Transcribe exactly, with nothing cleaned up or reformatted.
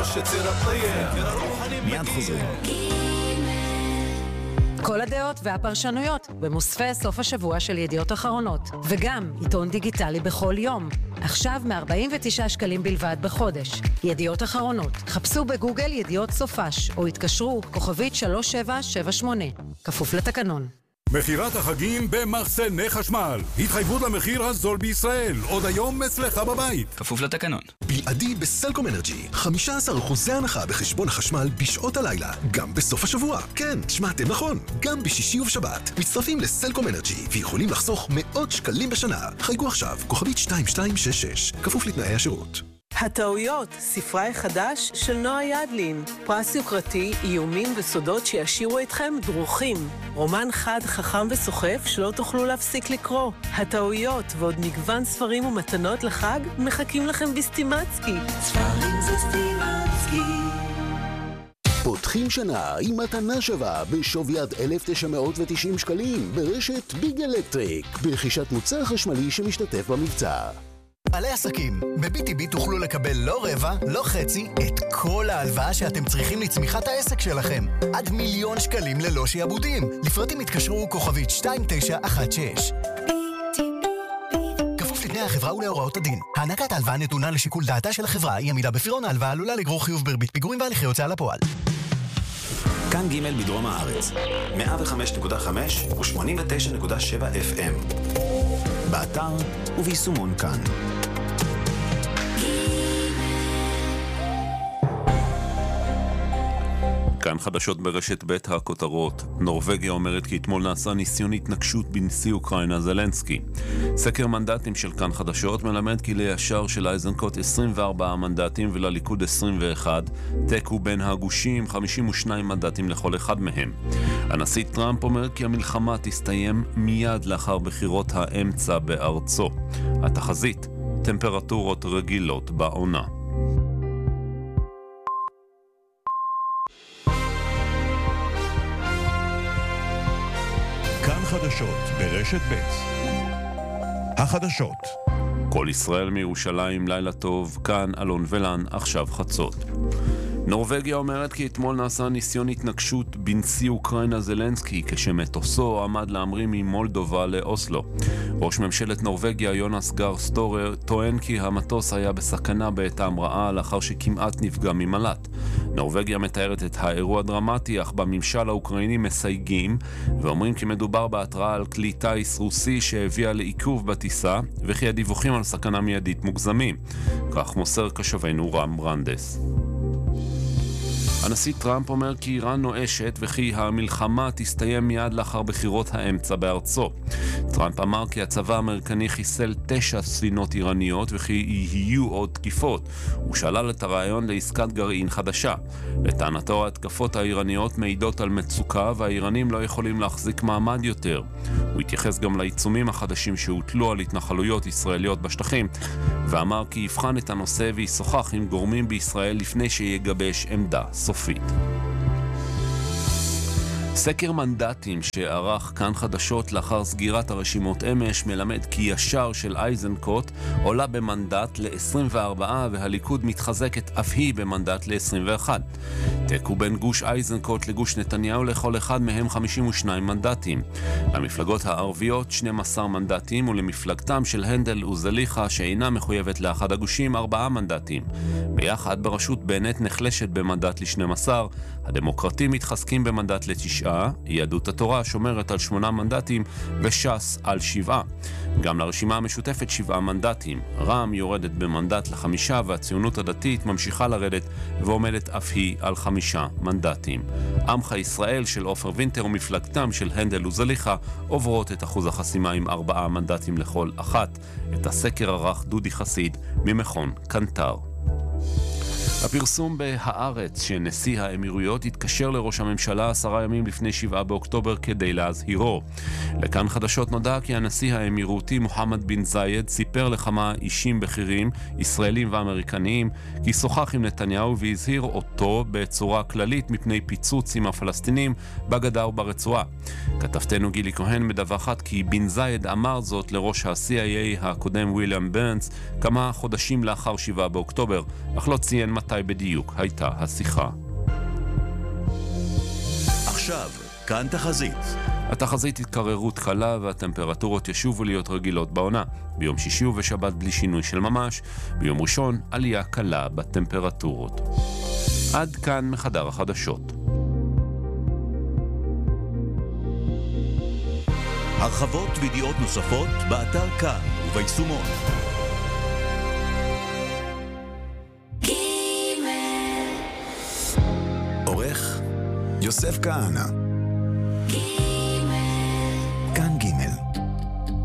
מיד חוזרים. כל הדעות והפרשנויות במוספי סוף השבוע של ידיעות אחרונות, וגם עיתון דיגיטלי בכל יום. עכשיו מ-ארבעים ותשעה שקלים בלבד בחודש. ידיעות אחרונות. חפשו בגוגל ידיעות סופש, או התקשרו כוכבית שלוש שבע שבע שמונה. כפוף לתקנון. מחירת החגים במחסני חשמל. התחייבות למחיר הזול בישראל. עוד היום אצלך בבית. כפוף לתקנון. בלעדי בסלקום אנרג'י. חמישה עשר אחוז הנחה בחשבון החשמל בשעות הלילה. גם בסוף השבוע. כן, שמעתם נכון. גם בשישי ובשבת. מצטרפים לסלקום אנרג'י ויכולים לחסוך מאות שקלים בשנה. חייגו עכשיו. כוכבית שתיים שתיים שש שש. כפוף לתנאי השירות. הטעויות, ספרי חדש של נועה ידלין. פרס יוקרתי, איומים וסודות שישאירו אתכם דרוכים. רומן חד, חכם וסוחף שלא תוכלו להפסיק לקרוא. הטעויות ועוד מגוון ספרים ומתנות לחג מחכים לכם בסטימצקי. ספרים זה סטימצקי. פותחים שנה עם מתנה שווה בשווי עד אלף תשע מאות ותשעים שקלים ברשת ביג אלקטריק, ברכישת מוצר חשמלי שמשתתף במבצע. בעלי עסקים, ב-בי טי בי תוכלו לקבל לא רבע, לא חצי, את כל ההלוואה שאתם צריכים לצמיחת העסק שלכם. עד מיליון שקלים ללא שיעבודים. לפרטים התקשרו כוכבית שתיים תשע אחת שש. כפוף לתנאי החברה ולהוראות הדין. הענקת ההלוואה נתונה לשיקול דעתה של החברה, אי עמידה בפירעון ההלוואה עלולה לגרור חיוב בריבית פיגורים והליכי הוצאה לפועל. כאן ג' בדרום הארץ, מאה וחמש נקודה חמש ו-שמונים ותשע נקודה שבע אף אם. באתר וביישומון כאן. כאן חדשות ברשת בית הכותרות. נורווגיה אומרת כי אתמול נעשה ניסיון התנגשות בנשיא אוקראינה זלנסקי. סקר מנדטים של כאן חדשות מלמד כי לישר של אייזנקוט עשרים וארבעה מנדטים ולליכוד עשרים ואחד, תיקו בין הגושים חמישים ושניים מנדטים לכל אחד מהם. הנשיא טראמפ אומר כי המלחמה תסתיים מיד לאחר בחירות האמצע בארצו. התחזית, טמפרטורות רגילות בעונה. כאן חדשות ברשת ב'. החדשות. כל ישראל מירושלים, לילה טוב, כאן אלון ולן, עכשיו חצות. נורווגיה אומרת כי אתמול נעשה ניסיון התנגשות בנשיא אוקראינה זלנסקי כשמטוסו עמד להמריא ממולדובה לאוסלו. ראש ממשלת נורווגיה יונס גר סטורר טוען כי המטוס היה בסכנה בעת ההמראה לאחר שכמעט נפגע ממל"ט. נורווגיה מתארת את האירוע דרמטי, אך בממשל האוקראיני מסייגים ואומרים כי מדובר בהתראה על כלי טיס רוסי שהביאה לעיכוב בטיסה וכי הדיווחים על סכנה מיידית מוגזמים. כך מוסר קשבנו רם ברנדס. הנשיא טראמפ אומר כי איראן נואשת וכי המלחמה תסתיים מיד לאחר בחירות האמצע בארצו. טראמפ אמר כי הצבא האמריקני חיסל תשע ספינות איראניות וכי יהיו עוד תקיפות. הוא שלל את הרעיון לעסקת גרעין חדשה. לטענתו ההתקפות האיראניות מעידות על מצוקה והאיראנים לא יכולים להחזיק מעמד יותר. הוא התייחס גם לעיצומים החדשים שהוטלו על התנחלויות ישראליות בשטחים ואמר כי יבחן את הנושא וישוחח עם גורמים בישראל לפני שיגבש עמדה סופית. סקר מנדטים שערך כאן חדשות לאחר סגירת הרשימות אמש מלמד כי ישר של אייזנקוט עולה במנדט ל-עשרים וארבע והליכוד מתחזקת אף היא במנדט ל-עשרים ואחת. תיקו בין גוש אייזנקוט לגוש נתניהו לכל אחד מהם חמישים ושניים מנדטים. למפלגות הערביות שנים עשר מנדטים ולמפלגתם של הנדל וזליחה שאינה מחויבת לאחד הגושים ארבעה מנדטים. ביחד בראשות בנט נחלשת במנדט ל-שנים עשר, הדמוקרטים מתחזקים במנדט לתשעה, יהדות התורה שומרת על שמונה מנדטים וש"ס על שבעה. גם לרשימה המשותפת שבעה מנדטים. רע"מ יורדת במנדט לחמישה והציונות הדתית ממשיכה לרדת ועומדת אף היא על חמישה מנדטים. עמך ישראל של עופר וינטר ומפלגתם של הנדל וזליחה עוברות את אחוז החסימה עם ארבעה מנדטים לכל אחת. את הסקר ערך דודי חסיד ממכון קנטר. הפרסום בהארץ שנשיא האמירויות התקשר לראש הממשלה עשרה ימים לפני שבעה באוקטובר כדי להזהירו. לכאן חדשות נודע כי הנשיא האמירותי מוחמד בן זייד סיפר לכמה אישים בכירים, ישראלים ואמריקניים, כי שוחח עם נתניהו והזהיר אותו בצורה כללית מפני פיצוץ עם הפלסטינים בגדה וברצועה. כתבתנו גילי כהן מדווחת כי בן זייד אמר זאת לראש ה-סי איי איי הקודם וויליאם ברנס כמה חודשים לאחר שבעה באוקטובר, אך לא ציין מתי מתי בדיוק הייתה השיחה. עכשיו, כאן תחזית. התחזית התקררות קלה והטמפרטורות ישובו להיות רגילות בעונה. ביום שישי ובשבת בלי שינוי של ממש, ביום ראשון עלייה קלה בטמפרטורות. עד כאן מחדר החדשות. הרחבות וידיעות נוספות באתר כאן וביישומון. עורך יוסף כהנא.